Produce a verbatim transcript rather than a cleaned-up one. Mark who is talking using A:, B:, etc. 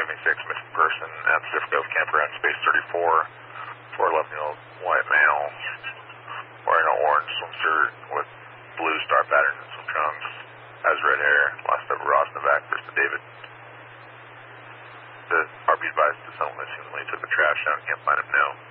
A: seventy-six, missing person at Pacific Gulf Campground, Space thirty-four, for eleven-year-old white male, wearing an orange swimsuit with blue star pattern and swim trunks, has red hair, last over Ross Novak, first to David. The R P advised to someone that seemingly took the trash out and can't find him now.